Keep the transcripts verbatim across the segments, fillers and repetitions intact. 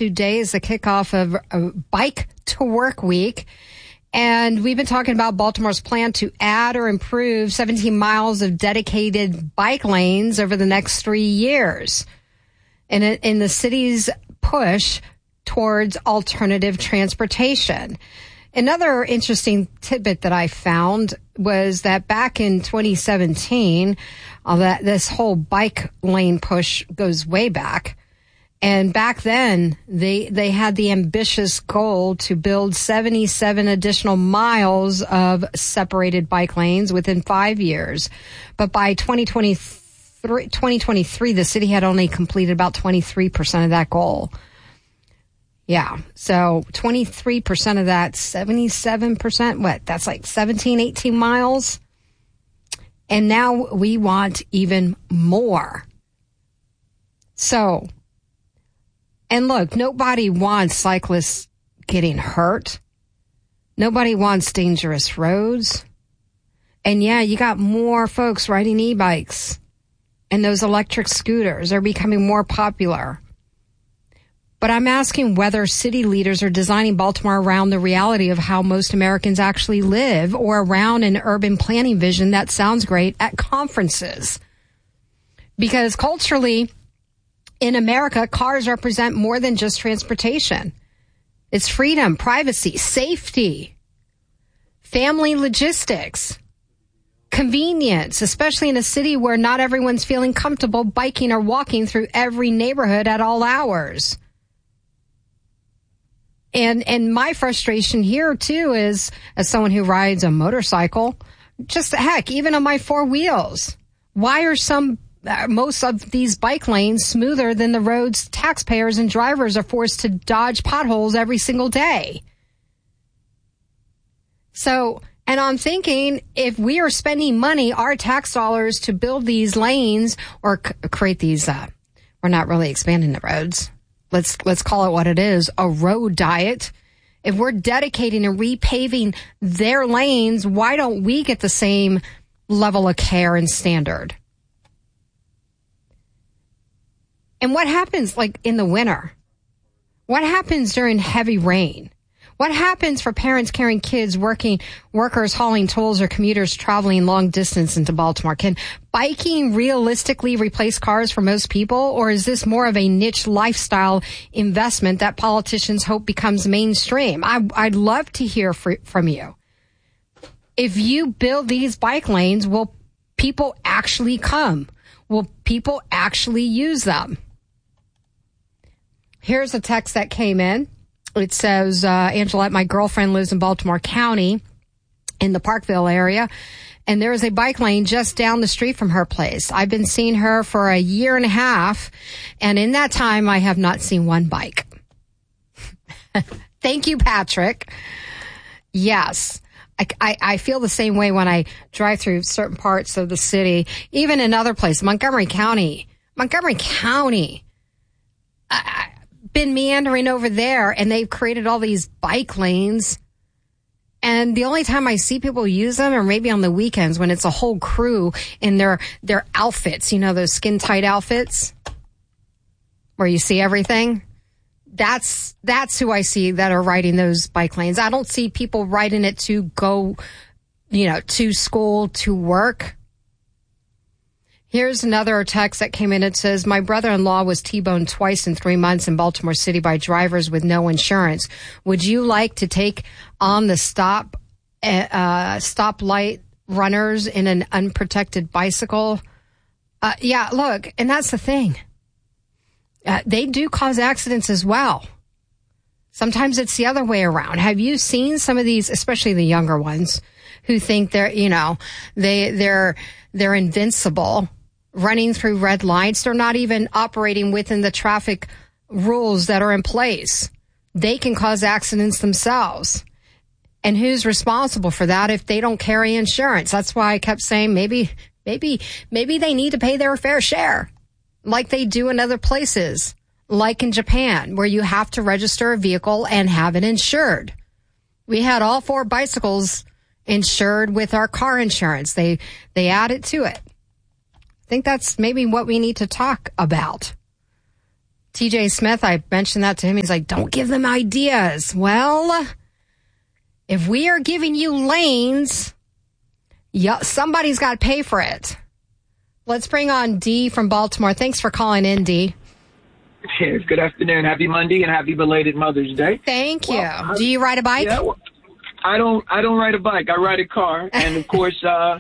today is the kickoff of a Bike to Work Week. And we've been talking about Baltimore's plan to add or improve seventeen miles of dedicated bike lanes over the next three years. And in the city's push towards alternative transportation. Another interesting tidbit that I found was that back in twenty seventeen, uh, that this whole bike lane push goes way back. And back then, they they had the ambitious goal to build seventy-seven additional miles of separated bike lanes within five years. But by twenty twenty-three, twenty twenty-three, the city had only completed about twenty-three percent of that goal. Yeah, so twenty-three percent of that, seventy-seven percent, what? That's like seventeen, eighteen miles. And now we want even more. So... And look, nobody wants cyclists getting hurt. Nobody wants dangerous roads. And yeah, you got more folks riding e-bikes. And those electric scooters are becoming more popular. But I'm asking whether city leaders are designing Baltimore around the reality of how most Americans actually live, or around an urban planning vision that sounds great at conferences. Because culturally, in America, cars represent more than just transportation. It's freedom, privacy, safety, family logistics, convenience, especially in a city where not everyone's feeling comfortable biking or walking through every neighborhood at all hours. And and my frustration here, too, is as someone who rides a motorcycle, just heck, even on my four wheels, why are some Uh, most of these bike lanes smoother than the roads taxpayers and drivers are forced to dodge potholes every single day? So, and I'm thinking, if we are spending money, our tax dollars, to build these lanes or c- create these, uh, we're not really expanding the roads. Let's, let's call it what it is, a road diet. If we're dedicating and repaving their lanes, why don't we get the same level of care and standard? And what happens, like, in the winter? What happens during heavy rain? What happens for parents carrying kids, working, workers hauling tools, or commuters traveling long distance into Baltimore? Can biking realistically replace cars for most people, or is this more of a niche lifestyle investment that politicians hope becomes mainstream? I, I'd love to hear fr- from you. If you build these bike lanes, will people actually come? Will people actually use them? Here's a text that came in. It says, uh, Angelette, my girlfriend lives in Baltimore County in the Parkville area, and there is a bike lane just down the street from her place. I've been seeing her for a year and a half, and in that time, I have not seen one bike. Thank you, Patrick. Yes. I, I, I feel the same way when I drive through certain parts of the city, even in other places. Montgomery County. Montgomery County. I, been meandering over there, and they've created all these bike lanes. And the only time I see people use them are maybe on the weekends when it's a whole crew in their, their outfits, you know, those skin tight outfits where you see everything. That's, that's who I see that are riding those bike lanes. I don't see people riding it to go, you know, to school, to work. Here's another text that came in. It says, my brother-in-law was T-boned twice in three months in Baltimore City by drivers with no insurance. Would you like to take on the stop, uh, stoplight runners in an unprotected bicycle? Uh, yeah, look, and that's the thing. Uh, they do cause accidents as well. Sometimes it's the other way around. Have you seen some of these, especially the younger ones, who think they're, you know, they, they're, they're invincible, running through red lights? They're not even operating within the traffic rules that are in place. They can cause accidents themselves. And who's responsible for that if they don't carry insurance? That's why I kept saying maybe, maybe, maybe they need to pay their fair share, like they do in other places, like in Japan, where you have to register a vehicle and have it insured. We had all four bicycles insured with our car insurance. They, they added to it. I think that's maybe what we need to talk about. T J Smith, I mentioned that to him. He's like, don't give them ideas. Well, if we are giving you lanes, yeah, somebody's got to pay for it. Let's bring on Dee from Baltimore. Thanks for calling in, Dee. Yes, good afternoon. Happy Monday and happy belated Mother's Day. Thank you. Well, Do you ride a bike? Yeah, well, I don't. I don't ride a bike. I ride a car, and of course, uh,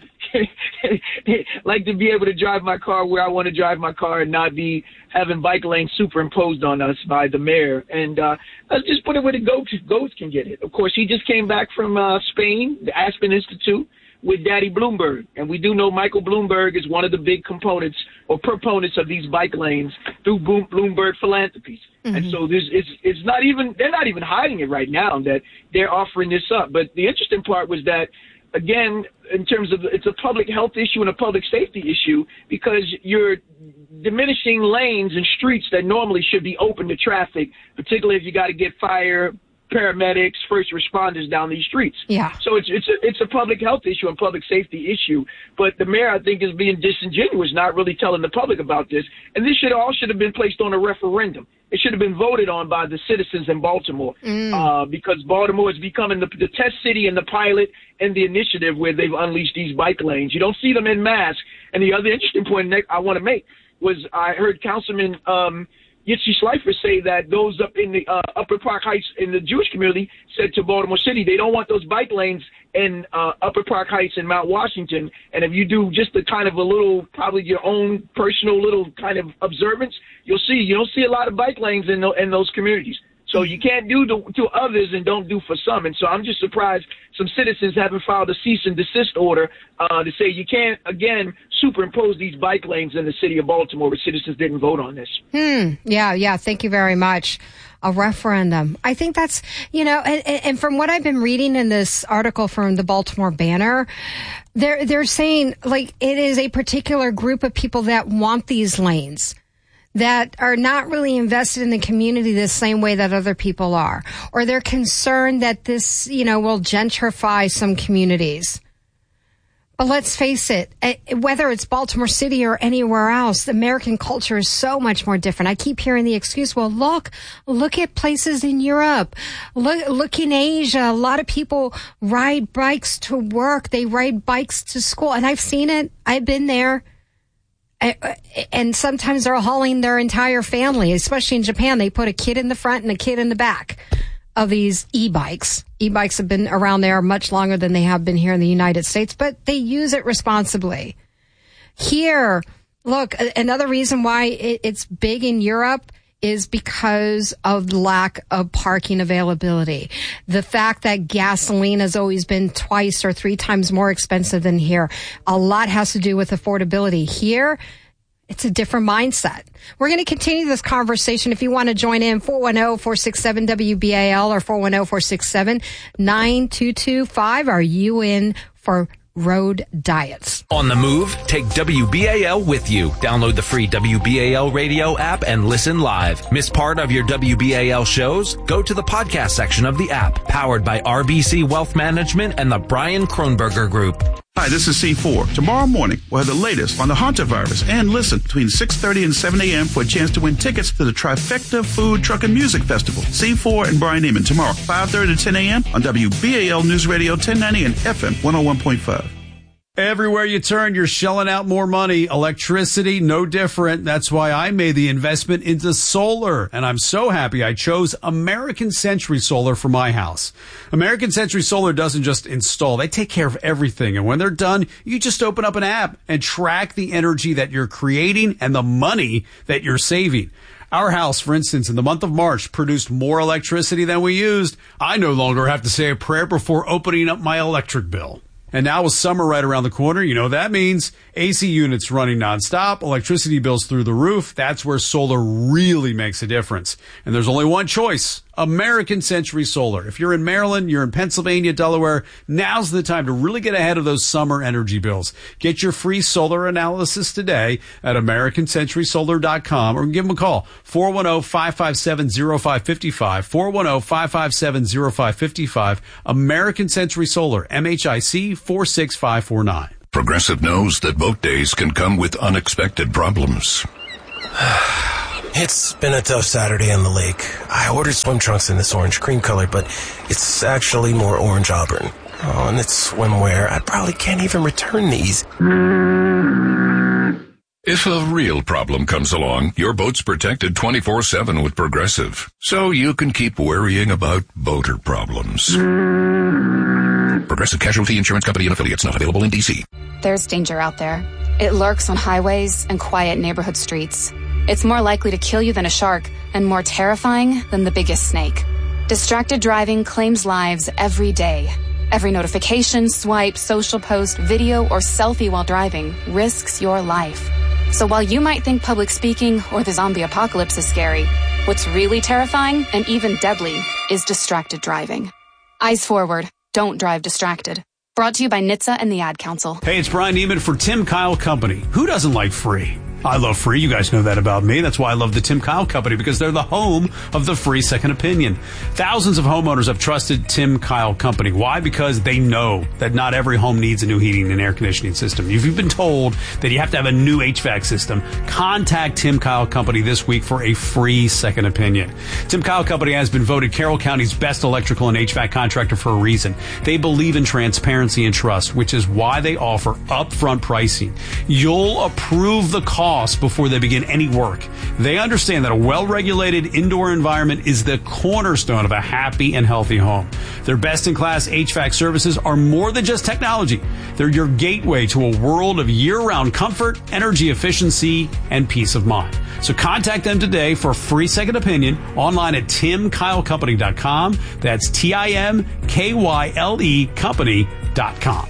like to be able to drive my car where I want to drive my car and not be having bike lanes superimposed on us by the mayor. And uh, let's just put it where the goats, goats can get it. Of course, he just came back from uh, Spain, the Aspen Institute, with Daddy Bloomberg. And we do know Michael Bloomberg is one of the big components or proponents of these bike lanes through Bloomberg Philanthropies. Mm-hmm. And so this it's, it's not even, they're not even hiding it right now that they're offering this up. But the interesting part was that, again, in terms of, it's a public health issue and a public safety issue because you're diminishing lanes and streets that normally should be open to traffic, particularly if you got to get fire, paramedics, first responders down these streets. Yeah. So it's it's a, it's a public health issue and public safety issue. But the mayor, I think, is being disingenuous, not really telling the public about this. And this should all should have been placed on a referendum. It should have been voted on by the citizens in Baltimore mm. uh, because Baltimore is becoming the, the test city and the pilot and the initiative where they've unleashed these bike lanes. You don't see them in mass. And the other interesting point I want to make was I heard Councilman um, Yitzi Schleifer say that those up in the uh, Upper Park Heights in the Jewish community said to Baltimore City they don't want those bike lanes in uh, Upper Park Heights and Mount Washington. And if you do just a kind of a little, probably your own personal little kind of observance, you'll see you don't see a lot of bike lanes in, the, in those communities. So you can't do to, to others and don't do for some. And so I'm just surprised some citizens haven't filed a cease and desist order uh, to say you can't, again, superimpose these bike lanes in the city of Baltimore where citizens didn't vote on this. Hmm. Yeah, yeah. Thank you very much. A referendum. I think that's, you know, and, and from what I've been reading in this article from the Baltimore Banner, they're, they're saying, like, it is a particular group of people that want these lanes, that are not really invested in the community the same way that other people are. Or they're concerned that this, you know, will gentrify some communities. But let's face it, whether it's Baltimore City or anywhere else, the American culture is so much more different. I keep hearing the excuse, well, look, look at places in Europe. Look, look in Asia. A lot of people ride bikes to work. They ride bikes to school. And I've seen it. I've been there. And sometimes they're hauling their entire family, especially in Japan. They put a kid in the front and a kid in the back of these e-bikes. E-bikes have been around there much longer than they have been here in the United States, but they use it responsibly. Here, look, another reason why it's big in Europe is because of the lack of parking availability. The fact that gasoline has always been twice or three times more expensive than here. A lot has to do with affordability. Here, it's a different mindset. We're going to continue this conversation. If you want to join in, four one zero, four six seven, W B A L or four one zero, four six seven, nine two two five. Are you in for road diets? On the move, take W B A L with you. Download the free W B A L radio app and listen live. Miss part of your W B A L shows? Go to the podcast section of the app, powered by R B C Wealth Management and the Brian Kronberger Group. Hi, this is C four. Tomorrow morning, we'll have the latest on the hantavirus and listen between six thirty and seven a.m. for a chance to win tickets to the Trifecta Food, Truck, and Music Festival. C four and Brian Neiman tomorrow, five thirty to ten a.m. on W B A L News Radio ten ninety and F M one oh one point five. Everywhere you turn, you're shelling out more money. Electricity, no different. That's why I made the investment into solar. And I'm so happy I chose American Century Solar for my house. American Century Solar doesn't just install. They take care of everything. And when they're done, you just open up an app and track the energy that you're creating and the money that you're saving. Our house, for instance, in the month of March produced more electricity than we used. I no longer have to say a prayer before opening up my electric bill. And now with summer right around the corner, you know that means A C units running nonstop, electricity bills through the roof. That's where solar really makes a difference. And there's only one choice, American Century Solar. If you're in Maryland, you're in Pennsylvania, Delaware, now's the time to really get ahead of those summer energy bills. Get your free solar analysis today at American Century Solar dot com or give them a call, four one zero, five five seven, zero five five five, four one zero, five five seven, zero five five five, American Century Solar, M H I C four six five four nine. Progressive knows that boat days can come with unexpected problems. It's been a tough Saturday on the lake. I ordered swim trunks in this orange cream color, but it's actually more orange auburn. Oh, and it's swimwear. I probably can't even return these. If a real problem comes along, your boat's protected twenty-four seven with Progressive, so you can keep worrying about boater problems. Progressive Casualty Insurance Company and Affiliates, not available in D C. There's danger out there. It lurks on highways and quiet neighborhood streets. It's more likely to kill you than a shark and more terrifying than the biggest snake. Distracted driving claims lives every day. Every notification, swipe, social post, video, or selfie while driving risks your life. So while you might think public speaking or the zombie apocalypse is scary, what's really terrifying and even deadly is distracted driving. Eyes forward. Don't drive distracted. Brought to you by N H T S A and the Ad Council. Hey, it's Brian Neiman for Tim Kyle Company. Who doesn't like free? I love free. You guys know that about me. That's why I love the Tim Kyle Company, because they're the home of the free second opinion. Thousands of homeowners have trusted Tim Kyle Company. Why? Because they know that not every home needs a new heating and air conditioning system. If you've been told that you have to have a new H V A C system, contact Tim Kyle Company this week for a free second opinion. Tim Kyle Company has been voted Carroll County's best electrical and H V A C contractor for a reason. They believe in transparency and trust, which is why they offer upfront pricing. You'll approve the cost before they begin any work. They understand that a well-regulated indoor environment is the cornerstone of a happy and healthy home. Their best-in-class H V A C services are more than just technology. They're your gateway to a world of year-round comfort, energy efficiency, and peace of mind. So contact them today for a free second opinion online at tim kyle company dot com. That's T I M K Y L E company dot com.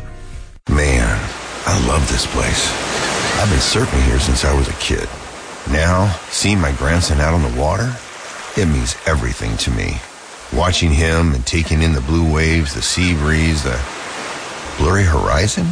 Man, I love this place. I've been surfing here since I was a kid. Now, seeing my grandson out on the water, it means everything to me. Watching him and taking in the blue waves, the sea breeze, the blurry horizon.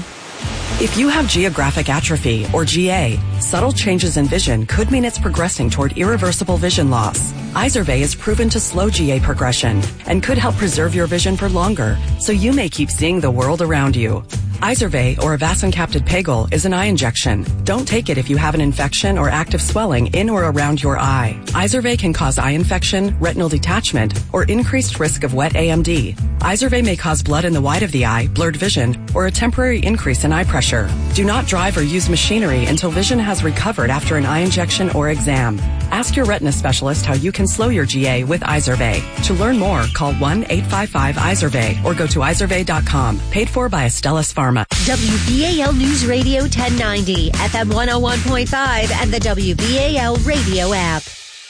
If you have geographic atrophy, or G A, subtle changes in vision could mean it's progressing toward irreversible vision loss. Izervay is proven to slow G A progression and could help preserve your vision for longer, so you may keep seeing the world around you. Izervay, or avacincaptad pegol, is an eye injection. Don't take it if you have an infection or active swelling in or around your eye. Izervay can cause eye infection, retinal detachment, or increased risk of wet A M D. Izervay may cause blood in the white of the eye, blurred vision, or a temporary increase in eye pressure. Do not drive or use machinery until vision has recovered after an eye injection or exam. Ask your retina specialist how you can slow your G A with Izervay. To learn more, call one eight five five Izervay or go to izervay dot com. Paid for by Astellas Pharma. W B A L News Radio ten ninety, F M one oh one point five, and the W B A L radio app.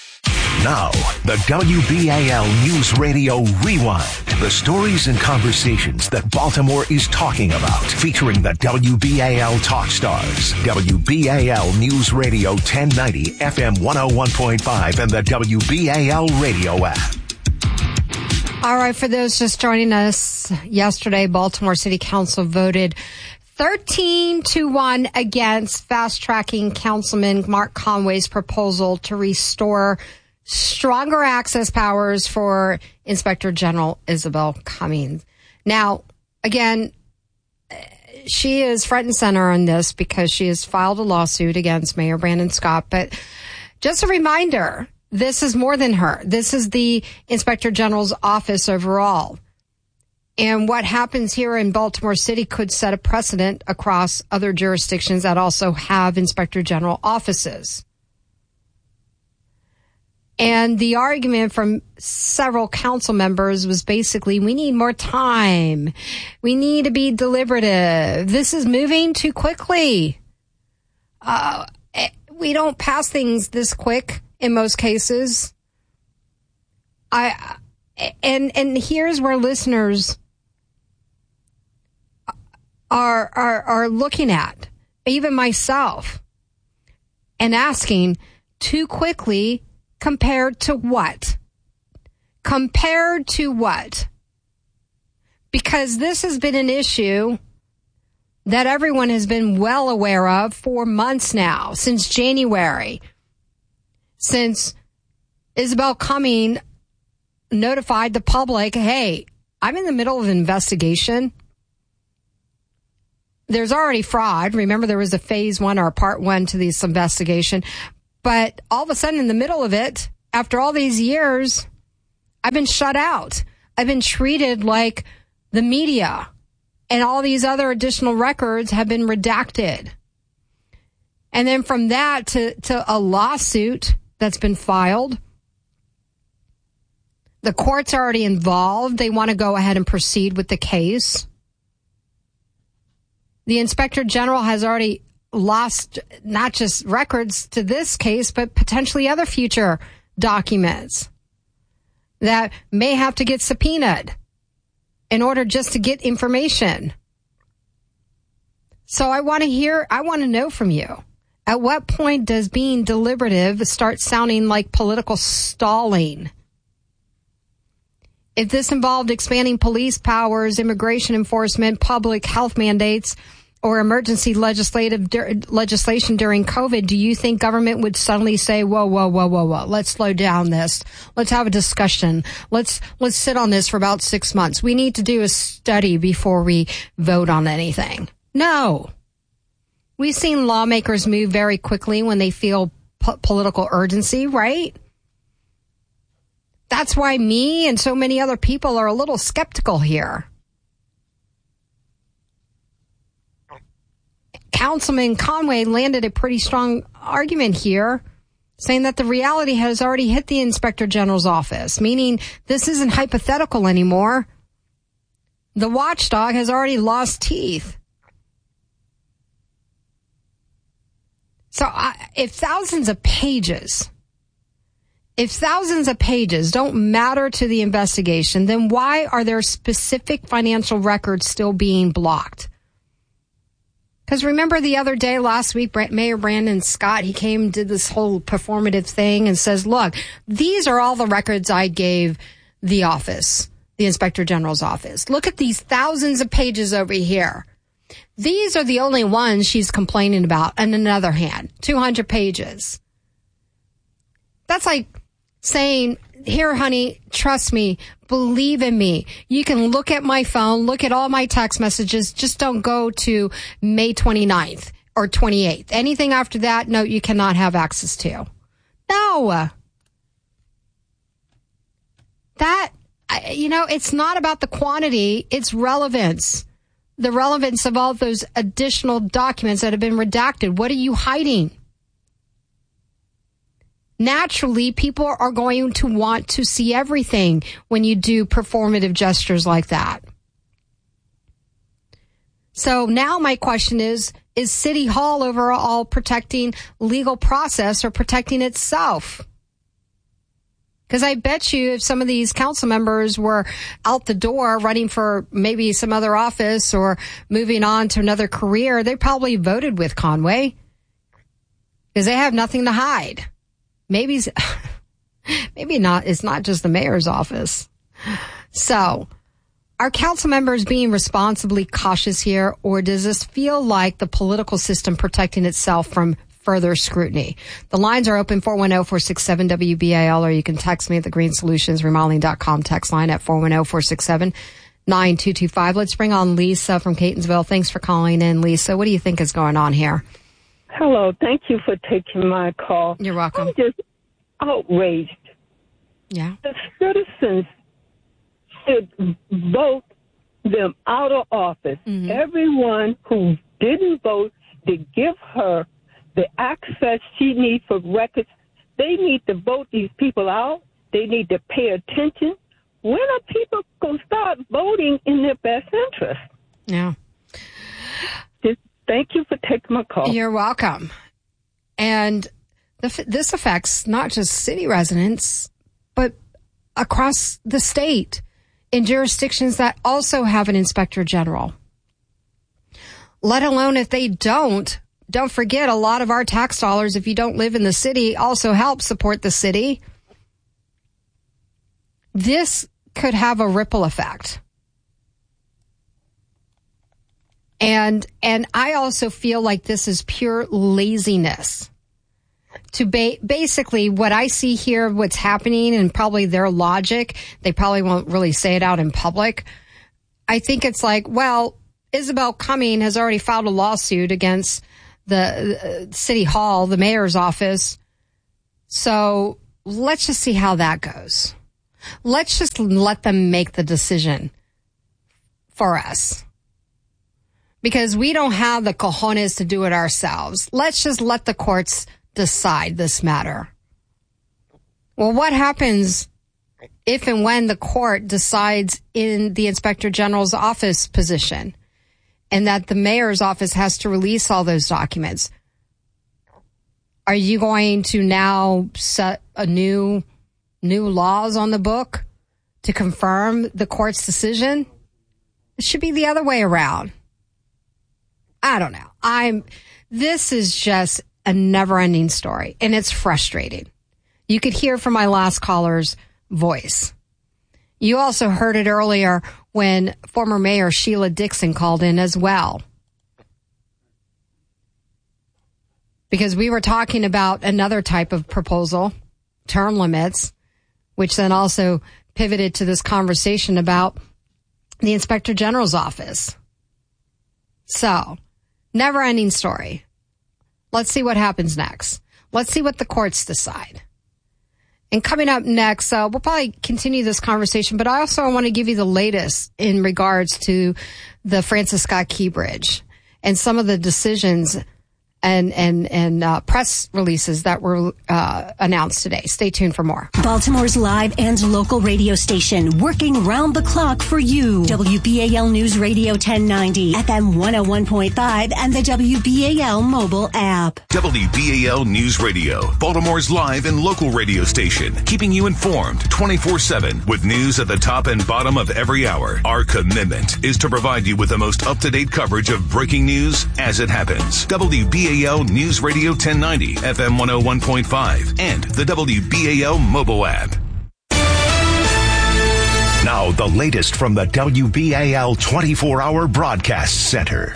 Now, the W B A L News Radio Rewind. The stories and conversations that Baltimore is talking about, featuring the W B A L Talk Stars. W B A L News Radio ten ninety, F M one oh one point five, and the W B A L radio app. All right, for those just joining us, yesterday, Baltimore City Council voted thirteen to one against fast-tracking Councilman Mark Conway's proposal to restore stronger access powers for Inspector General Isabel Cummings. Now, again, she is front and center on this because she has filed a lawsuit against Mayor Brandon Scott. But just a reminder, this is more than her. This is the Inspector General's office overall. And what happens here in Baltimore City could set a precedent across other jurisdictions that also have Inspector General offices. And the argument from several council members was basically, we need more time. We need to be deliberative. This is moving too quickly. Uh, we don't pass things this quick in most cases. I and and here's where listeners are are are looking at, even myself, and asking, too quickly compared to what? Compared to what? Because this has been an issue that everyone has been well aware of for months now, since January, since Isabel Cummings notified the public, hey, I'm in the middle of an investigation. There's already fraud. Remember, there was a phase one or part one to this investigation. But all of a sudden, in the middle of it, after all these years, I've been shut out. I've been treated like the media, and all these other additional records have been redacted. And then from that to, to a lawsuit that's been filed. The court's already involved. They want to go ahead and proceed with the case. The Inspector General has already lost not just records to this case, but potentially other future documents that may have to get subpoenaed in order just to get information. So I want to hear, I want to know from you. At what point does being deliberative start sounding like political stalling? If this involved expanding police powers, immigration enforcement, public health mandates, or emergency legislative dur- legislation during COVID, do you think government would suddenly say, whoa, whoa, whoa, whoa, whoa, let's slow down this. Let's have a discussion. Let's, let's sit on this for about six months. We need to do a study before we vote on anything. No. We've seen lawmakers move very quickly when they feel po- political urgency, right? That's why me and so many other people are a little skeptical here. Councilman Conway landed a pretty strong argument here, saying that the reality has already hit the Inspector General's office, meaning this isn't hypothetical anymore. The watchdog has already lost teeth. So I, if thousands of pages... If thousands of pages don't matter to the investigation, then why are there specific financial records still being blocked? Because remember the other day, last week, Mayor Brandon Scott, he came and did this whole performative thing and says, look, these are all the records I gave the office, the Inspector General's office. Look at these thousands of pages over here. These are the only ones she's complaining about. On another hand, two hundred pages. That's like saying, here, honey, trust me, believe in me. You can look at my phone, look at all my text messages. Just don't go to May twenty-ninth or twenty-eighth. Anything after that, no, you cannot have access to. No. That, you know, it's not about the quantity, it's relevance. The relevance of all those additional documents that have been redacted. What are you hiding? Naturally, people are going to want to see everything when you do performative gestures like that. So now my question is, is City Hall overall protecting legal process or protecting itself? Because I bet you if some of these council members were out the door running for maybe some other office or moving on to another career, they probably voted with Conway because they have nothing to hide. Maybe, maybe not. It's not just the mayor's office. So are council members being responsibly cautious here, or does this feel like the political system protecting itself from further scrutiny? The lines are open, four one zero, four six seven, W B A L, or you can text me at the green solutions remodeling dot com text line at four one zero, four six seven, nine two two five. Let's bring on Lisa from Catonsville. Thanks for calling in, Lisa. What do you think is going on here? Hello. Thank you for taking my call. You're welcome. I'm just outraged. Yeah. The citizens should vote them out of office. Mm-hmm. Everyone who didn't vote to give her the access she needs for records, they need to vote these people out. They need to pay attention. When are people going to start voting in their best interest? Yeah. Just thank you for taking my call. You're welcome. And the, this affects not just city residents, but across the state in jurisdictions that also have an inspector general. Let alone if they don't. Don't forget, a lot of our tax dollars, if you don't live in the city, also help support the city. This could have a ripple effect. And and I also feel like this is pure laziness. To ba- basically what I see here, what's happening, and probably their logic, they probably won't really say it out in public. I think it's like, well, Isabel Cumming has already filed a lawsuit against the uh, City Hall, the mayor's office, So let's just see how that goes. Let's just let them make the decision for us. Because we don't have the cojones to do it ourselves. Let's just let the courts decide this matter. Well, what happens if and when the court decides in the Inspector General's office position and that the mayor's office has to release all those documents? Are you going to now set a new, new laws on the book to confirm the court's decision? It should be the other way around. I don't know. I'm, this is just a never-ending story, and it's frustrating. You could hear from my last caller's voice. You also heard it earlier when former Mayor Sheila Dixon called in as well. Because we were talking about another type of proposal, term limits, which then also pivoted to this conversation about the Inspector General's office. So, never-ending story. Let's see what happens next. Let's see what the courts decide. And coming up next, uh, we'll probably continue this conversation, but I also want to give you the latest in regards to the Francis Scott Key Bridge and some of the decisions and and and uh, press releases that were uh, announced today. Stay tuned for more. Baltimore's live and local radio station, working round the clock for you. W B A L News Radio ten ninety, F M one oh one point five, and the W B A L mobile app. W B A L News Radio, Baltimore's live and local radio station, keeping you informed twenty-four seven with news at the top and bottom of every hour. Our commitment is to provide you with the most up-to-date coverage of breaking news as it happens. W B A L W B A L News Radio ten ninety, F M one oh one point five, and the W B A L mobile app. Now, the latest from the W B A L twenty-four hour Broadcast Center.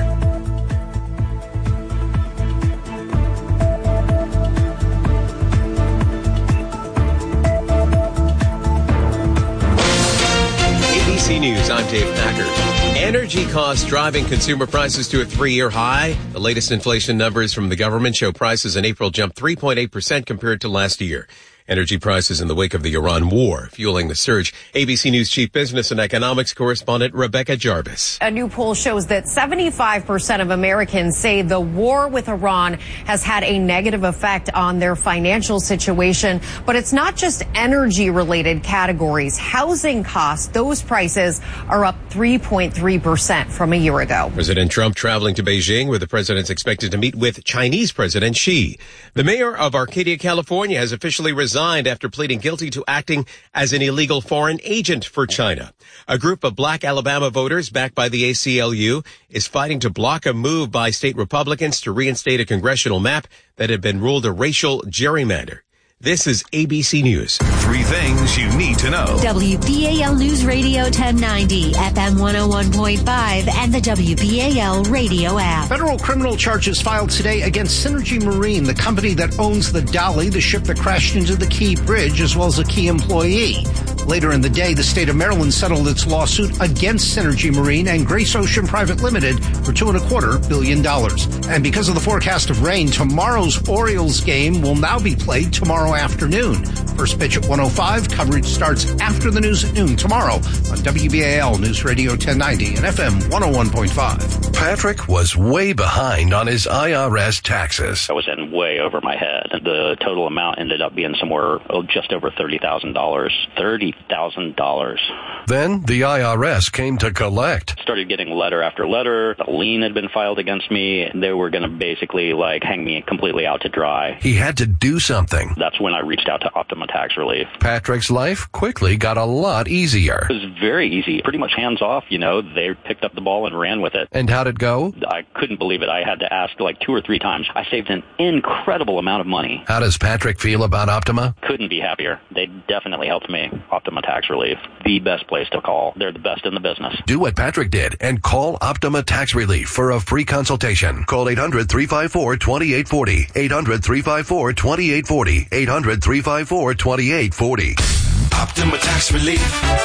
A B C News, I'm Dave Packard. Energy costs driving consumer prices to a three-year high. The latest inflation numbers from the government show prices in April jumped three point eight percent compared to last year. Energy prices in the wake of the Iran war fueling the surge. A B C News chief business and economics correspondent Rebecca Jarvis. A new poll shows that seventy-five percent of Americans say the war with Iran has had a negative effect on their financial situation. But it's not just energy-related categories. Housing costs, those prices are up three point three percent from a year ago. President Trump traveling to Beijing, where the president's expected to meet with Chinese President Xi. The mayor of Arcadia, California, has officially resigned after pleading guilty to acting as an illegal foreign agent for China. A group of black Alabama voters backed by the A C L U is fighting to block a move by state Republicans to reinstate a congressional map that had been ruled a racial gerrymander. This is A B C News. Three things you need to know. W B A L News Radio ten ninety, F M one oh one point five, and the W B A L radio app. Federal criminal charges filed today against Synergy Marine, the company that owns the Dolly, the ship that crashed into the Key Bridge, as well as a key employee. Later in the day, the state of Maryland settled its lawsuit against Synergy Marine and Grace Ocean Private Limited for two and a quarter billion dollars. And because of the forecast of rain, tomorrow's Orioles game will now be played tomorrow afternoon. First pitch at one oh five. Coverage starts after the news at noon tomorrow on W B A L News Radio ten ninety and F M one oh one point five. Patrick was way behind on his I R S taxes. I was in way over my head. The total amount ended up being somewhere oh, just over thirty thousand dollars. thirty thousand dollars. Then the I R S came to collect. Started getting letter after letter. A lien had been filed against me. They were going to basically like hang me completely out to dry. He had to do something. That's when I reached out to Optima Tax Relief. Patrick's life quickly got a lot easier. It was very easy. Pretty much hands off, you know. They picked up the ball and ran with it. And how'd it go? I couldn't believe it. I had to ask like two or three times. I saved an incredible amount of money. How does Patrick feel about Optima? Couldn't be happier. They definitely helped me. Optima Tax Relief. The best place to call. They're the best in the business. Do what Patrick did and call Optima Tax Relief for a free consultation. Call eight hundred, three five four, two eight four zero. eight hundred, three five four, two eight four zero. eight hundred, three five four, two eight four zero. Optima Tax Relief.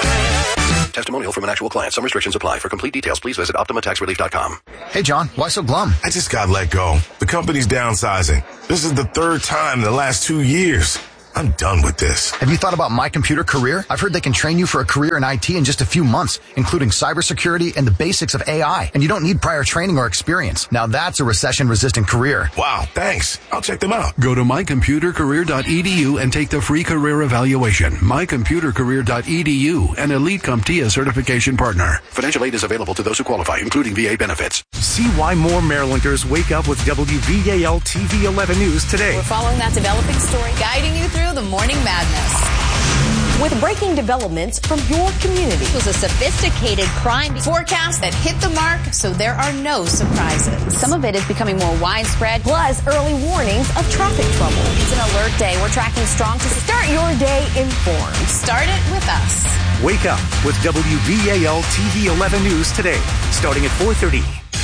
Testimonial from an actual client. Some restrictions apply. For complete details, please visit Optima Tax Relief dot com. Hey, John, why so glum? I just got let go. The company's downsizing. This is the third time in the last two years. I'm done with this. Have you thought about My Computer Career? I've heard they can train you for a career in I T in just a few months, including cybersecurity and the basics of A I. And you don't need prior training or experience. Now that's a recession-resistant career. Wow, thanks. I'll check them out. Go to my computer career dot e d u and take the free career evaluation. my computer career dot e d u, an Elite CompTIA certification partner. Financial aid is available to those who qualify, including V A benefits. See why more Marylanders wake up with W B A L T V eleven News today. We're following that developing story, guiding you through the morning madness. With breaking developments from your community. It was a sophisticated crime forecast that hit the mark, so there are no surprises. Some of it is becoming more widespread. Plus, early warnings of traffic trouble. It's an alert day. We're tracking strong to start your day informed. Start it with us. Wake up with W B A L T V eleven News today, starting at four thirty.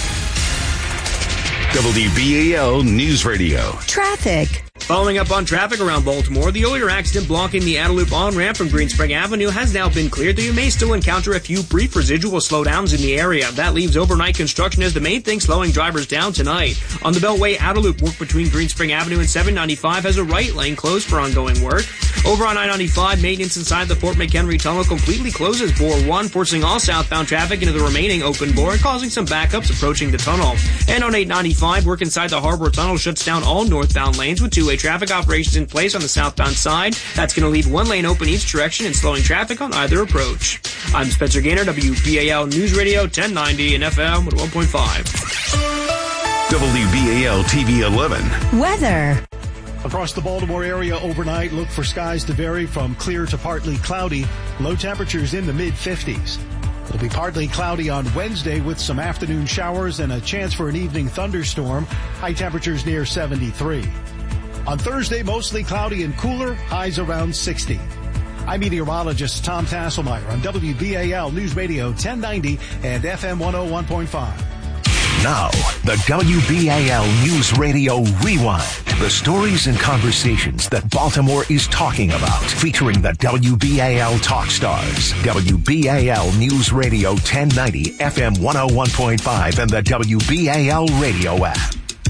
W B A L News Radio. Traffic. Following up on traffic around Baltimore, the earlier accident blocking the Adeloop on-ramp from Green Spring Avenue has now been cleared, though you may still encounter a few brief residual slowdowns in the area. That leaves overnight construction as the main thing slowing drivers down tonight. On the Beltway, Adeloop work between Green Spring Avenue and seven ninety-five has a right lane closed for ongoing work. Over on I ninety-five, maintenance inside the Fort McHenry Tunnel completely closes Bore one, forcing all southbound traffic into the remaining open bore and causing some backups approaching the tunnel. And on eight ninety-five, work inside the Harbor Tunnel shuts down all northbound lanes with two-way traffic operations in place on the southbound side. That's going to leave one lane open each direction and slowing traffic on either approach. I'm Spencer Gaynor, W B A L News Radio ten ninety and F M one point five. W B A L T V eleven. Weather. Across the Baltimore area overnight, look for skies to vary from clear to partly cloudy. Low temperatures in the mid fifties. It'll be partly cloudy on Wednesday with some afternoon showers and a chance for an evening thunderstorm. High temperatures near seventy-three. On Thursday, mostly cloudy and cooler, highs around sixty. I'm meteorologist Tom Tasselmeyer on W B A L News Radio ten ninety and F M one oh one point five. Now, the W B A L News Radio Rewind. The stories and conversations that Baltimore is talking about, featuring the W B A L Talk Stars. W B A L News Radio ten ninety, F M one oh one point five, and the W B A L radio app.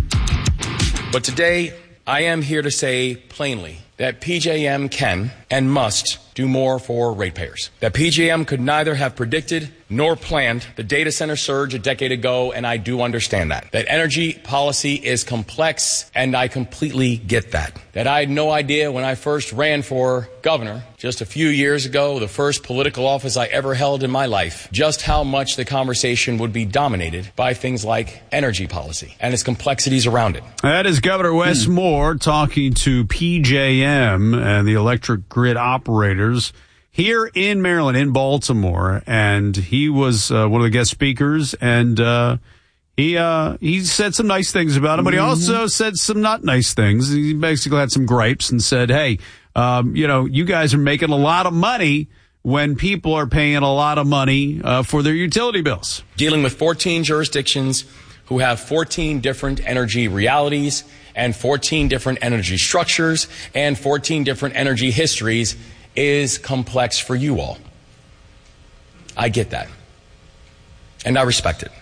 But today, I am here to say plainly that P J M can and must do more for ratepayers. That P J M could neither have predicted nor planned the data center surge a decade ago, and I do understand that. That energy policy is complex, and I completely get that. That I had no idea when I first ran for governor just a few years ago, the first political office I ever held in my life, just how much the conversation would be dominated by things like energy policy and its complexities around it. That is Governor Wes Moore talking to P J M and the electric grid operators here in Maryland, in Baltimore, and he was uh, one of the guest speakers, and uh, he uh, he said some nice things about him, but he also said some not nice things. He basically had some gripes and said, hey, um, you know, you guys are making a lot of money when people are paying a lot of money uh, for their utility bills. Dealing with fourteen jurisdictions who have fourteen different energy realities and fourteen different energy structures and fourteen different energy histories is complex for you all. I get that. And I respect it.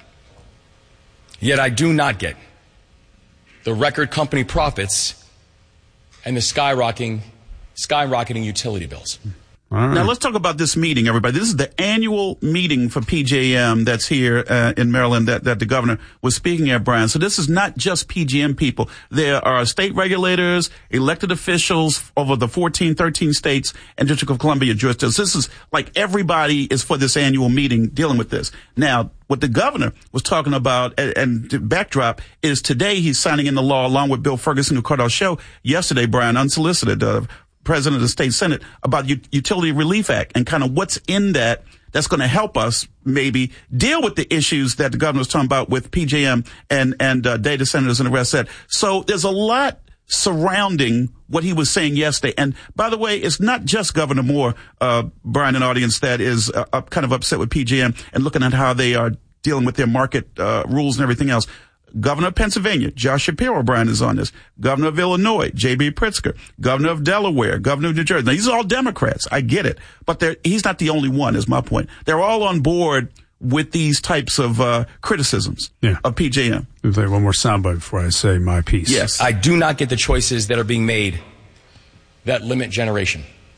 Yet I do not get the record company profits and the skyrocketing, skyrocketing utility bills. Right. Now, let's talk about this meeting, everybody. This is the annual meeting for P J M that's here uh, in Maryland that, that the governor was speaking at, Brian. So this is not just P J M people. There are state regulators, elected officials over the fourteen, thirteen states and District of Columbia jurisdictions. This is like everybody is for this annual meeting dealing with this. Now, what the governor was talking about, and, and the backdrop, is today he's signing into law, along with Bill Ferguson, who called our show yesterday, Brian, unsolicited, uh, President of the State Senate, about U- Utility Relief Act and kind of what's in that that's going to help us maybe deal with the issues that the governor was talking about with P J M and, and uh, data centers and the rest of that. So there's a lot surrounding what he was saying yesterday. And by the way, it's not just Governor Moore, uh, Brian and audience, that is uh, up, kind of upset with P J M and looking at how they are dealing with their market uh, rules and everything else. Governor of Pennsylvania, Josh Shapiro, Brian, is on this. Governor of Illinois, J B. Pritzker. Governor of Delaware, Governor of New Jersey. Now, these are all Democrats. I get it. But he's not the only one, is my point. They're all on board with these types of uh, criticisms yeah. of P J M. I'll play one more soundbite before I say my piece. Yes. I do not get the choices that are being made that limit generation.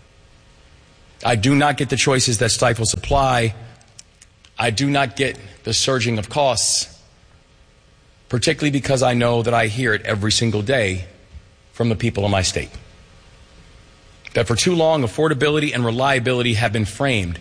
I do not get the choices that stifle supply. I do not get the surging of costs, particularly because I know that I hear it every single day from the people of my state. That for too long, affordability and reliability have been framed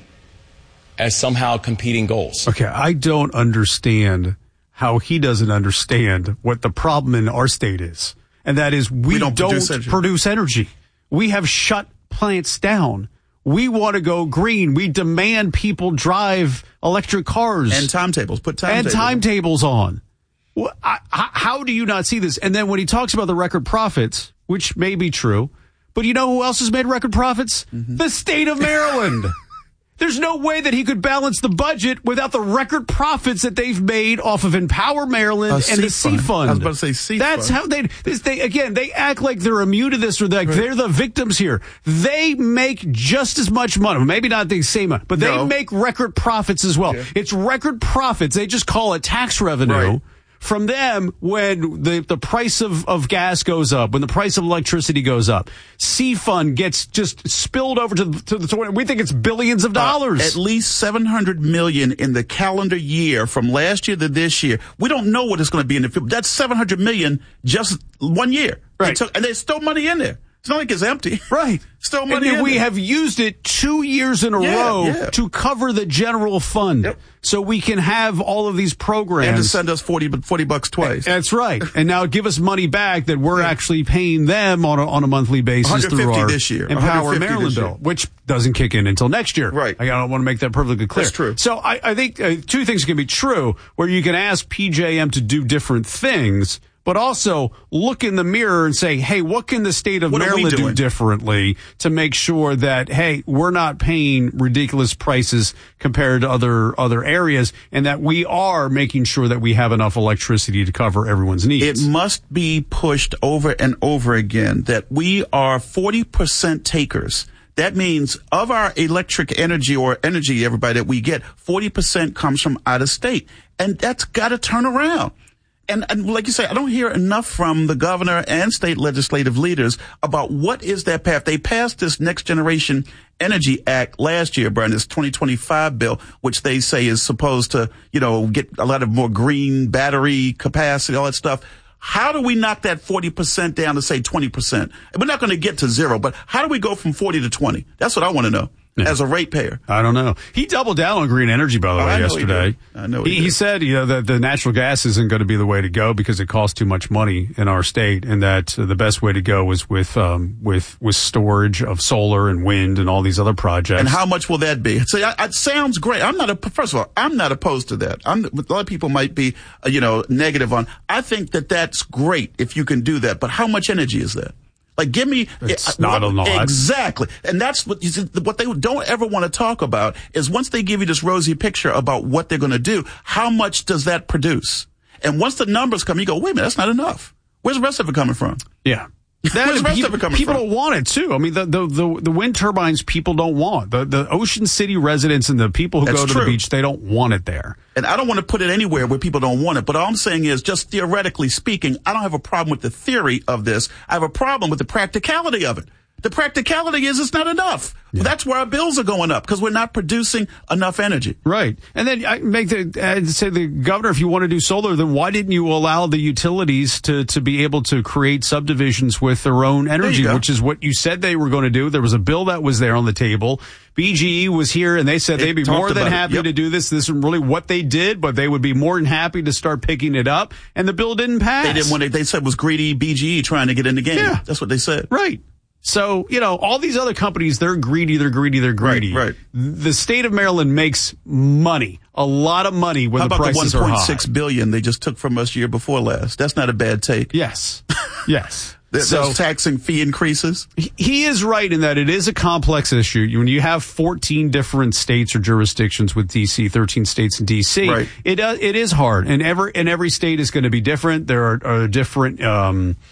as somehow competing goals. Okay, I don't understand how he doesn't understand what the problem in our state is. And that is we, we don't, don't produce, energy. produce energy. We have shut plants down. We want to go green. We demand people drive electric cars. And timetables. Put timetables. And timetables on. Well, I, I, how do you not see this? And then when he talks about the record profits, which may be true, but you know who else has made record profits? Mm-hmm. The state of Maryland. There's no way that he could balance the budget without the record profits that they've made off of Empower Maryland uh, and the C Fund. I was about to say C That's Fund. how they, this, they, again, they act like they're immune to this or like right. they're the victims here. They make just as much money. Maybe not the same amount, but they no. make record profits as well. Yeah. It's record profits. They just call it tax revenue. Right. From them when the, the price of, of gas goes up, when the price of electricity goes up. C Fund gets just spilled over to the, to the, we think it's billions of dollars. Uh, at least seven hundred million in the calendar year from last year to this year. We don't know what it's going to be in the future. That's seven hundred million just one year. Right. They took, and there's still money in there. It's not like it's empty. Right. Still money and in we there. have used it two years in a yeah, row yeah. to cover the general fund. Yep. So we can have all of these programs. And to send us forty, forty bucks twice. That's right. And now give us money back that we're yeah. actually paying them on a, on a monthly basis through our this year. Empower Maryland bill, which doesn't kick in until next year. Right. I don't want to make that perfectly clear. That's true. So I, I think uh, two things can be true where you can ask P J M to do different things, but also look in the mirror and say, hey, what can the state of what Maryland do differently to make sure that, hey, we're not paying ridiculous prices compared to other other areas and that we are making sure that we have enough electricity to cover everyone's needs. It must be pushed over and over again that we are forty percent takers. That means of our electric energy or energy, everybody, that we get, forty percent comes from out of state. And that's got to turn around. And, and like you say, I don't hear enough from the governor and state legislative leaders about what is that path. They passed this Next Generation Energy Act last year, Brian, this twenty twenty-five bill, which they say is supposed to, you know, get a lot of more green battery capacity, all that stuff. How do we knock that forty percent down to, say, twenty percent? We're not going to get to zero, but how do we go from forty to twenty? That's what I want to know. Yeah. As a ratepayer. I don't know. He doubled down on green energy, by the oh, way, I yesterday. He I know he, he, he said, you know, that the natural gas isn't going to be the way to go because it costs too much money in our state, and that uh, the best way to go is with um with with storage of solar and wind and all these other projects. And how much will that be? So I, it sounds great. I'm not a first of all, I'm not opposed to that. I'm a lot of people might be, uh, you know, negative on. I think that that's great if you can do that. But how much energy is that? Like, give me it's not a lot. Exactly, and that's what what they don't ever want to talk about is once they give you this rosy picture about what they're going to do, how much does that produce? And once the numbers come, you go, wait a minute, that's not enough. Where's the rest of it coming from? Yeah. That, Where's the rest people, of it coming people from? don't want it too. I mean, the, the the the wind turbines people don't want. The the Ocean City residents and the people who That's go to true. the beach, they don't want it there. And I don't want to put it anywhere where people don't want it. But all I'm saying is, just theoretically speaking, I don't have a problem with the theory of this. I have a problem with the practicality of it. The practicality is it's not enough. Yeah. That's where our bills are going up because we're not producing enough energy. Right. And then I make the uh, say the governor, if you want to do solar, then why didn't you allow the utilities to to be able to create subdivisions with their own energy, which is what you said they were going to do. There was a bill that was there on the table. B G E was here and they said they they'd be more than happy yep. to do this. This is really what they did, but they would be more than happy to start picking it up. And the bill didn't pass. They didn't want it. They said it was greedy B G E trying to get in the game. Yeah. That's what they said. Right. So, you know, all these other companies, they're greedy, they're greedy, they're greedy. Right, right. The state of Maryland makes money, a lot of money when How the about prices the are one high. point six billion they just took from us year before last? That's not a bad take. Yes. Yes. Those so, taxing fee increases? He is right in that it is a complex issue. When you have fourteen different states or jurisdictions with D C, thirteen states in D C, right. it, uh, it is hard. And every, and every state is going to be different. There are, are different, um,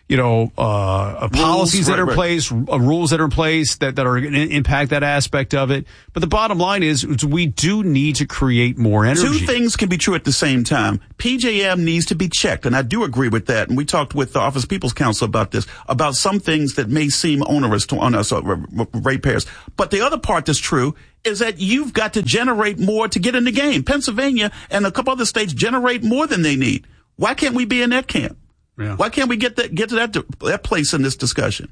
you know, uh, policies that are in right, place, uh, rules that are in place that, that are going to impact that aspect of it. But the bottom line is, is we do need to create more energy. Two things can be true at the same time. P J M needs to be checked, and I do agree with that. And we talked with the Office of People's Counsel about this, about some things that may seem onerous to on us, uh, ratepayers. But the other part that's true is that you've got to generate more to get in the game. Pennsylvania and a couple other states generate more than they need. Why can't we be in that camp? Yeah. Why can't we get that get to that that place in this discussion?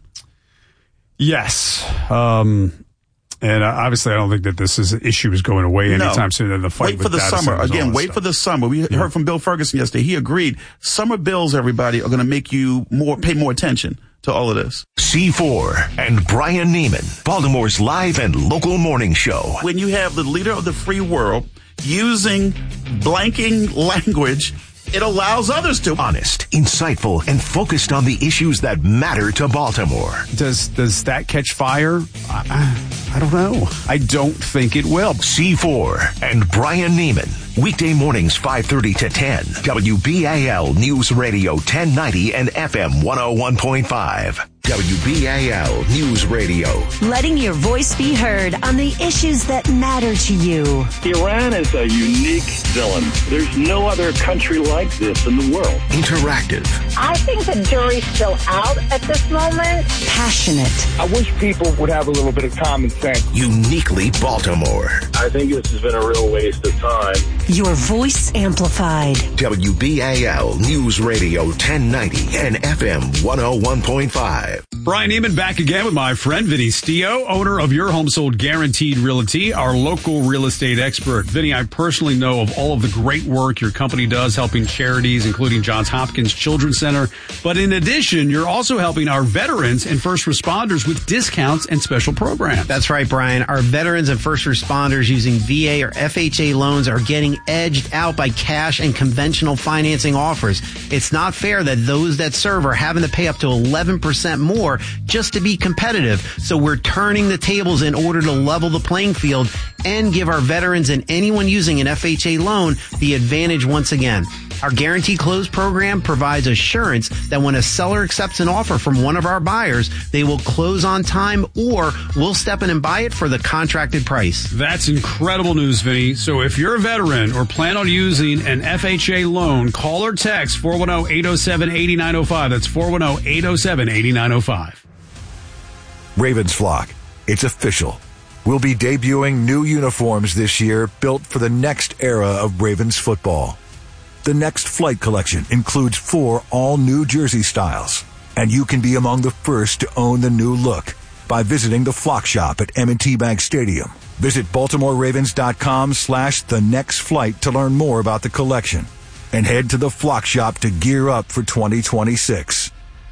Yes, um, and uh, obviously, I don't think that this is issue is going away anytime no. soon. And the fight wait for with the data summer centers, again. Wait stuff. for the summer. We yeah. heard from Bill Ferguson yesterday. He agreed. Summer bills, everybody, are going to make you more pay more attention to all of this. C four and Brian Neiman, Baltimore's live and local morning show. When you have the leader of the free world using blanking language, it allows others to. Honest, insightful, and focused on the issues that matter to Baltimore. Does does that catch fire? I, I don't know. I don't think it will. C four and Brian Neiman. Weekday mornings five thirty to ten. W B A L News Radio ten ninety and F M one oh one point five. W B A L News Radio. Letting your voice be heard on the issues that matter to you. Iran is a unique villain. There's no other country like this in the world. Interactive. I think the jury's still out at this moment. Passionate. I wish people would have a little bit of common sense. Uniquely Baltimore. I think this has been a real waste of time. Your voice amplified. W B A L News Radio ten ninety and F M one oh one point five. Brian Neiman back again with my friend Vinny Stio, owner of Your Home Sold Guaranteed Realty, our local real estate expert. Vinny, I personally know of all of the great work your company does helping charities, including Johns Hopkins Children's Center. But in addition, you're also helping our veterans and first responders with discounts and special programs. That's right, Brian. Our veterans and first responders using V A or F H A loans are getting edged out by cash and conventional financing offers. It's not fair that those that serve are having to pay up to eleven percent more just to be competitive. So we're turning the tables in order to level the playing field and give our veterans and anyone using an F H A loan the advantage once again. Our Guaranteed Close program provides assurance that when a seller accepts an offer from one of our buyers, they will close on time or we'll step in and buy it for the contracted price. That's incredible news, Vinny. So if you're a veteran or plan on using an F H A loan, call or text four one zero, eight oh seven, eight nine oh five. That's four one zero, eight oh seven, eight nine oh five. Ravens Flock, it's official. We'll be debuting new uniforms this year built for the next era of Ravens football. The Next Flight collection includes four all-new jersey styles, and you can be among the first to own the new look by visiting the Flock Shop at M and T Bank Stadium. Visit BaltimoreRavens.com slash The Next Flight to learn more about the collection, and head to the Flock Shop to gear up for twenty twenty-six.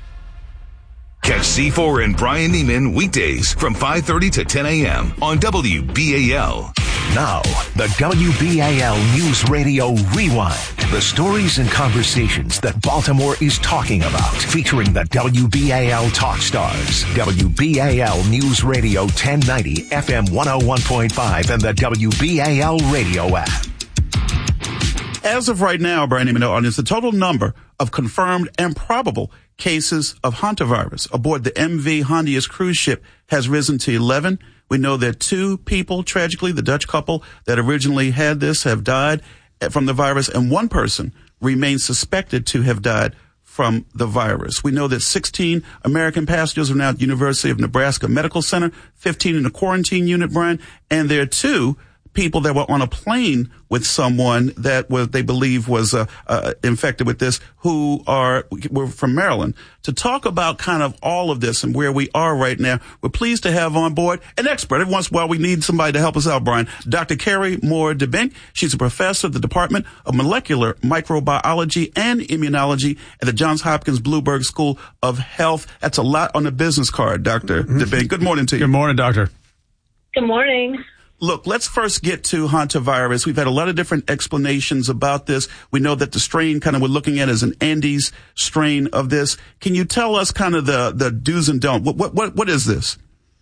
Catch C four and Brian Neiman weekdays from five thirty to ten a.m. on W B A L. Now, the W B A L News Radio Rewind. The stories and conversations that Baltimore is talking about. Featuring the W B A L Talk Stars. W B A L News Radio ten ninety, F M one oh one point five, and the W B A L radio app. As of right now, Brian Neiman, audience, the total number of confirmed and probable cases of hantavirus aboard the M V Hondius cruise ship has risen to eleven. We know that two people, tragically, the Dutch couple that originally had this have died from the virus, and one person remains suspected to have died from the virus. We know that sixteen American passengers are now at the University of Nebraska Medical Center, fifteen in the quarantine unit, Brian, and there are two people that were on a plane with someone that was, they believe was uh, uh, infected with this, who are were from Maryland. To talk about kind of all of this and where we are right now, we're pleased to have on board an expert. Every once in a while, we need somebody to help us out, Brian. Doctor Carrie Moore DeBink. She's a professor at the Department of Molecular Microbiology and Immunology at the Johns Hopkins Bloomberg School of Health. That's a lot on the business card, Doctor Mm-hmm. DeBink. Good morning to you. Good morning, Doctor. Good morning. Look, let's first get to hantavirus. We've had a lot of different explanations about this. We know that the strain kind of we're looking at is an Andes strain of this. Can you tell us kind of the, the do's and don'ts? What, what, what, what is this?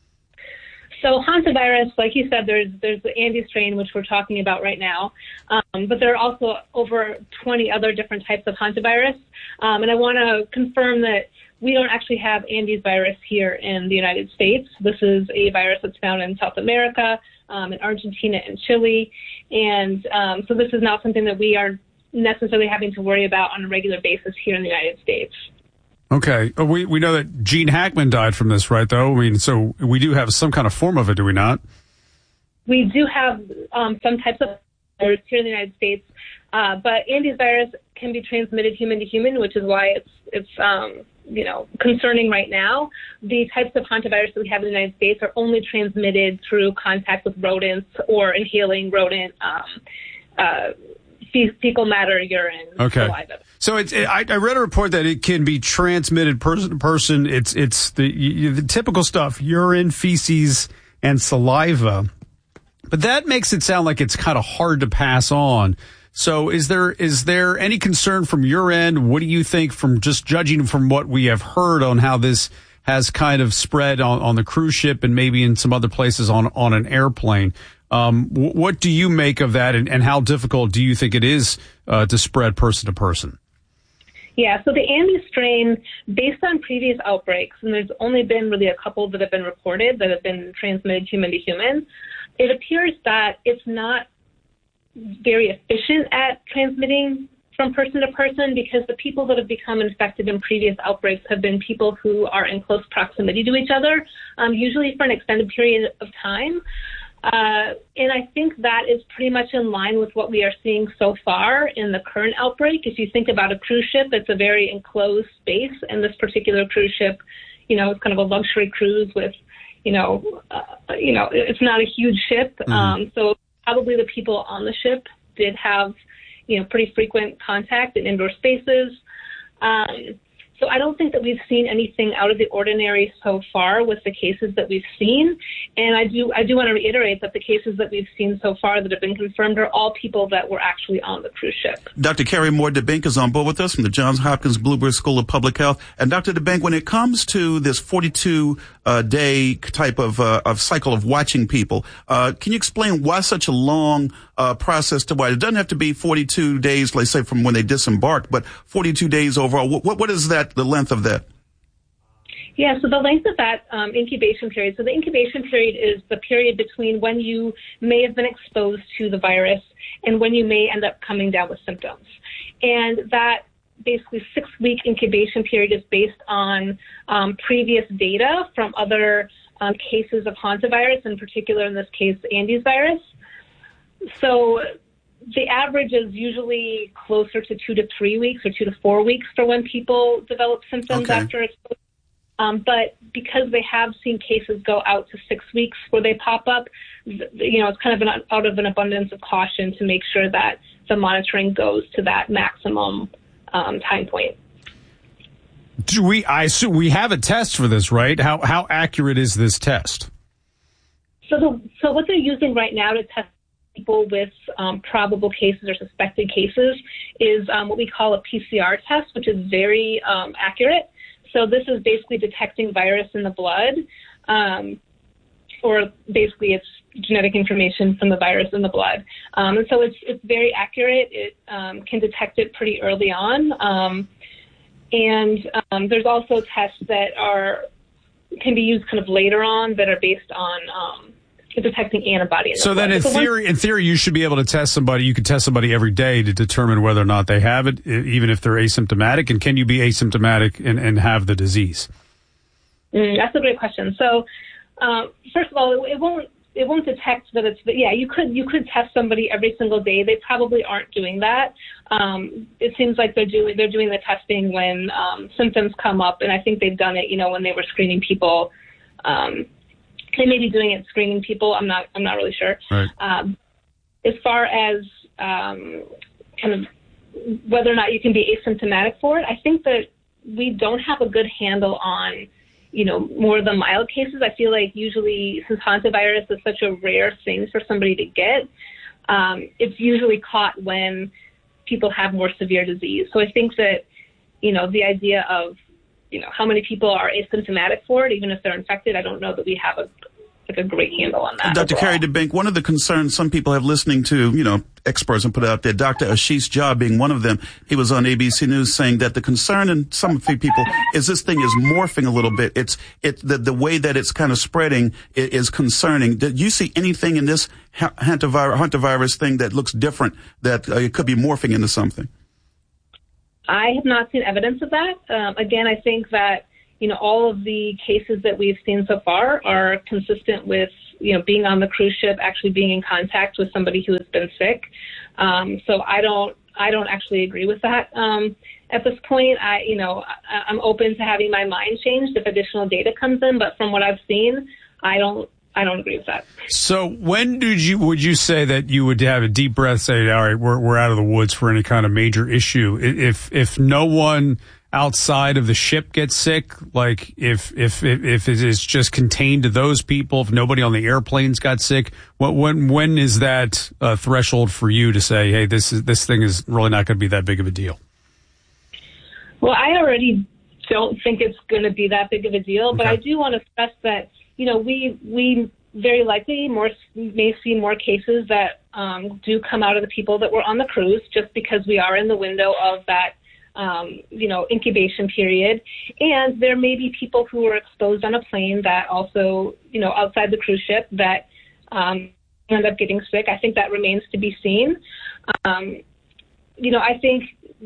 So hantavirus, like you said, there's there's the Andes strain, which we're talking about right now. Um, but there are also over twenty other different types of hantavirus. Um, and I want to confirm that we don't actually have Andes virus here in the United States. This is a virus that's found in South America, um, in Argentina and Chile. And um, so this is not something that we are necessarily having to worry about on a regular basis here in the United States. Okay. We we know that Gene Hackman died from this, right, though? I mean, so we do have some kind of form of it, do we not? We do have um, some types of virus here in the United States, uh, but Andes virus can be transmitted human to human, which is why it's, it's um, you know, concerning right now. The types of hantavirus that we have in the United States are only transmitted through contact with rodents or inhaling rodent um, uh, fe- fecal matter, urine, okay. saliva. So it's, it, I, I read a report that it can be transmitted person to person. It's it's the you, the typical stuff: urine, feces, and saliva. But that makes it sound like it's kind of hard to pass on. So is there is there any concern from your end? What do you think, from just judging from what we have heard on how this has kind of spread on, on the cruise ship and maybe in some other places on, on an airplane? Um, w- what do you make of that, and, and how difficult do you think it is uh, to spread person to person? Yeah, so the Andes strain, based on previous outbreaks, and there's only been really a couple that have been reported that have been transmitted human to human, it appears that it's not very efficient at transmitting from person to person, because the people that have become infected in previous outbreaks have been people who are in close proximity to each other, um, usually for an extended period of time. Uh, and I think that is pretty much in line with what we are seeing so far in the current outbreak. If you think about a cruise ship, it's a very enclosed space, and this particular cruise ship, you know, it's kind of a luxury cruise with, you know, uh, you know, it's not a huge ship. Mm-hmm. Um, so probably the people on the ship did have, you know, pretty frequent contact in indoor spaces. Um, So I don't think that we've seen anything out of the ordinary so far with the cases that we've seen. And I do I do want to reiterate that the cases that we've seen so far that have been confirmed are all people that were actually on the cruise ship. Doctor Carrie Moore DeBink is on board with us from the Johns Hopkins Blueberry School of Public Health. And Doctor DeBink, when it comes to this forty-two uh, day type of uh, of cycle of watching people, uh, can you explain why such a long uh, process to why it doesn't have to be forty-two days, let's say, from when they disembark, but forty-two days overall? What what is that? The length of that? Yeah, so the length of that um, incubation period. So the incubation period is the period between when you may have been exposed to the virus and when you may end up coming down with symptoms. And that basically six-week incubation period is based on um, previous data from other um, cases of hantavirus, in particular in this case, Andes virus. So the average is usually closer to two to three weeks or two to four weeks for when people develop symptoms okay. after exposure. Um, but because they have seen cases go out to six weeks where they pop up, you know, it's kind of an, out of an abundance of caution to make sure that the monitoring goes to that maximum um, time point. Do we? I assume we have a test for this, right? How how accurate is this test? So the so what they're using right now to test people with um, probable cases or suspected cases is um, what we call a P C R test, which is very um, accurate. So this is basically detecting virus in the blood, um, or basically it's genetic information from the virus in the blood. Um, and so it's it's very accurate. It um, can detect it pretty early on. Um, and um, there's also tests that are can be used kind of later on that are based on um, detecting antibodies. So then in theory, in theory, you should be able to test somebody. You could test somebody every day to determine whether or not they have it, even if they're asymptomatic. And can you be asymptomatic and, and have the disease? Mm, that's a great question. So um, first of all, it, it won't it won't detect that it's, yeah, you could you could test somebody every single day. They probably aren't doing that. Um, it seems like they're doing they're doing the testing when um, symptoms come up, and I think they've done it, you know, when they were screening people. Um, They may be doing it screening people. I'm not. I'm not really sure. Right. Um, as far as um, kind of whether or not you can be asymptomatic for it, I think that we don't have a good handle on, you know, more of the mild cases. I feel like usually, since hantavirus is such a rare thing for somebody to get, um, it's usually caught when people have more severe disease. So I think that, you know, the idea of, you know, how many people are asymptomatic for it, even if they're infected, I don't know that we have a, like a great handle on that. Doctor Carrie DeBink, one of the concerns some people have listening to, you know, experts and put it out there, Doctor Ashish Jha being one of them, he was on A B C News saying that the concern in some people is this thing is morphing a little bit. It's it the, the way that it's kind of spreading is concerning. Did you see anything in this hantavirus, hantavirus thing that looks different, that uh, it could be morphing into something? I have not seen evidence of that. Um, again, I think that, you know, all of the cases that we've seen so far are consistent with, you know, being on the cruise ship, actually being in contact with somebody who has been sick. Um, so I don't, I don't actually agree with that. Um, at this point, I, you know, I, I'm open to having my mind changed if additional data comes in, but from what I've seen, I don't, I don't agree with that. So when did you, would you say that you would have a deep breath, say, all right, we're, we're out of the woods for any kind of major issue? If, if no one outside of the ship gets sick, like if, if, if, if it is just contained to those people, if nobody on the airplanes got sick, what, when, when is that uh, threshold for you to say, hey, this is, this thing is really not going to be that big of a deal? Well, I already don't think it's going to be that big of a deal, but okay. I do want to stress that, you know, we, we very likely more may see more cases that um, do come out of the people that were on the cruise, just because we are in the window of that Um, you know, incubation period. And there may be people who were exposed on a plane that also, you know, outside the cruise ship that um, end up getting sick. I think that remains to be seen. Um, you know, I think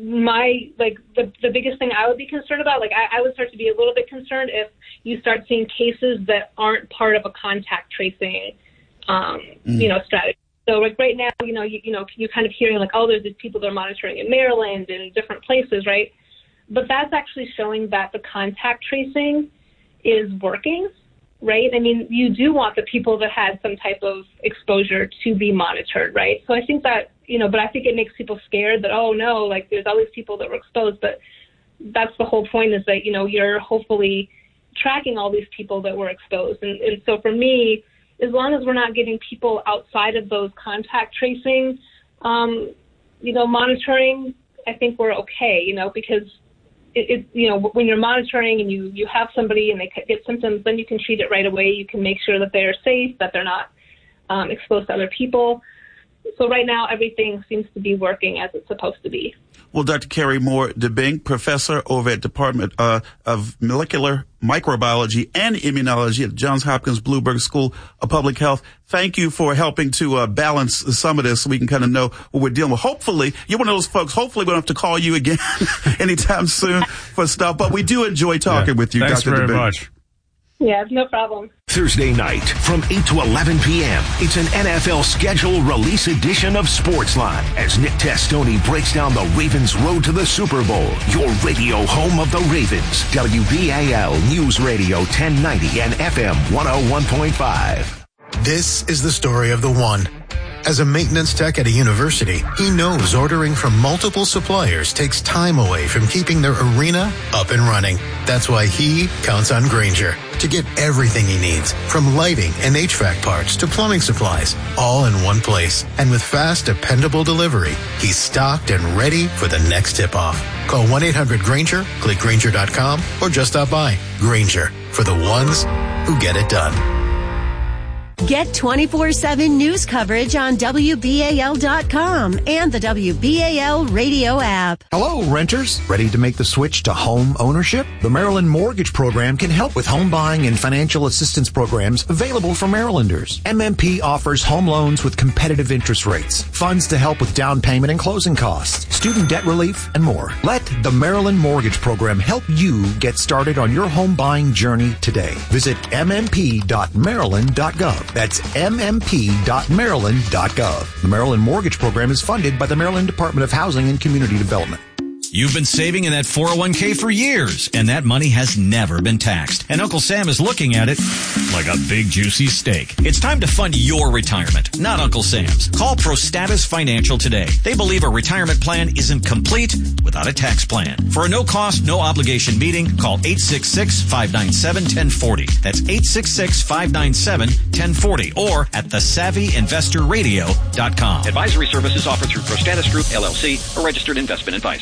my, like, the, the biggest thing I would be concerned about, like, I, I would start to be a little bit concerned if you start seeing cases that aren't part of a contact tracing, um, mm. you know, strategy. So, like, right now, you know, you, you know, you're kind of hearing, like, oh, there's these people that are monitoring in Maryland and different places, right? But that's actually showing that the contact tracing is working, right? I mean, you do want the people that had some type of exposure to be monitored, right? So I think that, you know, but I think it makes people scared that, oh, no, like, there's all these people that were exposed. But that's the whole point, is that, you know, you're hopefully tracking all these people that were exposed. And, and so for me, as long as we're not getting people outside of those contact tracing, um, you know, monitoring, I think we're okay, you know, because it, it, you know, when you're monitoring and you, you have somebody and they get symptoms, then you can treat it right away. You can make sure that they're safe, that they're not um, exposed to other people. So right now, everything seems to be working as it's supposed to be. Well, Doctor Carrie Moore DeBink, professor over at Department uh, of Molecular Microbiology and Immunology at Johns Hopkins Bloomberg School of Public Health, thank you for helping to uh, balance some of this so we can kind of know what we're dealing with. Hopefully, you're one of those folks, hopefully we don't have to call you again anytime soon for stuff, but we do enjoy talking yeah. with you, Thanks Doctor very DeBink. much. Yeah, no problem. Thursday night from eight to eleven p.m. It's an N F L schedule release edition of Sportsline as Nick Testoni breaks down the Ravens' road to the Super Bowl. Your radio home of the Ravens. W B A L News Radio ten ninety and F M one oh one point five. This is the story of the one. As a maintenance tech at a university, he knows ordering from multiple suppliers takes time away from keeping their arena up and running. That's why he counts on Grainger to get everything he needs, from lighting and H V A C parts to plumbing supplies, all in one place. And with fast, dependable delivery, he's stocked and ready for the next tip-off. Call one eight hundred Grainger, click Grainger dot com, or just stop by. Grainger, for the ones who get it done. Get twenty-four seven news coverage on W B A L dot com and the W B A L radio app. Hello, renters. Ready to make the switch to home ownership? The Maryland Mortgage Program can help with home buying and financial assistance programs available for Marylanders. M M P offers home loans with competitive interest rates, funds to help with down payment and closing costs, student debt relief, and more. Let the Maryland Mortgage Program help you get started on your home buying journey today. Visit m m p dot maryland dot gov. That's m m p dot maryland dot gov. The Maryland Mortgage Program is funded by the Maryland Department of Housing and Community Development. You've been saving in that four oh one k for years, and that money has never been taxed. And Uncle Sam is looking at it like a big, juicy steak. It's time to fund your retirement, not Uncle Sam's. Call ProStatus Financial today. They believe a retirement plan isn't complete without a tax plan. For a no-cost, no-obligation meeting, call eight six six, five nine seven, one zero four zero. That's eight six six, five nine seven, one zero four zero or at the savvy investor radio dot com. Advisory services offered through ProStatus Group, L L C, a registered investment advisor. Baltimore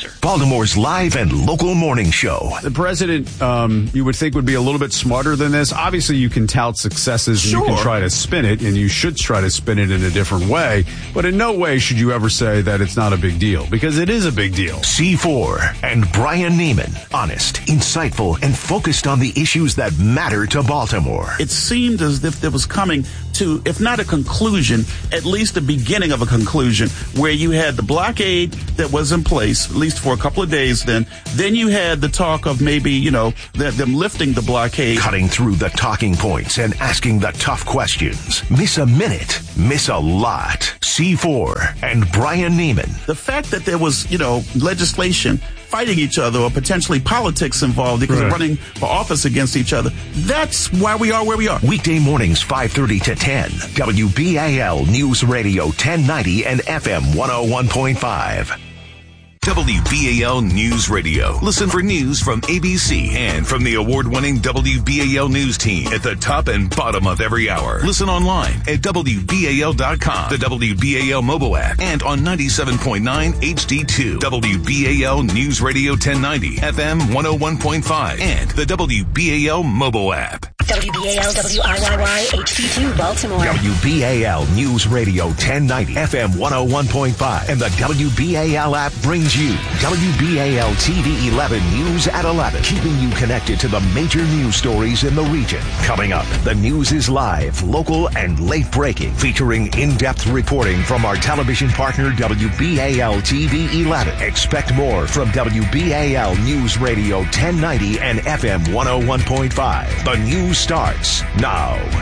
Baltimore's live and local morning show. The president, um, you would think, would be a little bit smarter than this. Obviously, you can tout successes and Sure. you can try to spin it, and you should try to spin it in a different way. But in no way should you ever say that it's not a big deal, because it is a big deal. C four and Brian Neiman. Honest, insightful, and focused on the issues that matter to Baltimore. It seemed as if it was coming to, if not a conclusion, at least the beginning of a conclusion, where you had the blockade that was in place, at least for a couple of days then. Then you had the talk of maybe, you know, that them lifting the blockade. Cutting through the talking points and asking the tough questions. Miss a minute, miss a lot. C four and Brian Neiman. The fact that there was, you know, legislation fighting each other or potentially politics involved because Right. of running for office against each other. That's why we are where we are. Weekday mornings, five thirty to ten. W B A L News Radio ten ninety and F M one oh one point five. W B A L News Radio. Listen for news from A B C and from the award-winning W B A L News team at the top and bottom of every hour. Listen online at W B A L dot com, the W B A L mobile app, and on ninety-seven point nine H D two. W B A L News Radio ten ninety, F M one oh one point five, and the W B A L mobile app. W B A L W I Y Y H D two Baltimore. W B A L News Radio ten ninety, F M one oh one point five, and the W B A L app brings you W B A L T V eleven News at eleven, keeping you connected to the major news stories in the region. Coming up, the news is live, local, and late breaking, featuring in-depth reporting from our television partner W B A L T V eleven. Expect more from W B A L News Radio ten ninety and F M one oh one point five. The news starts now.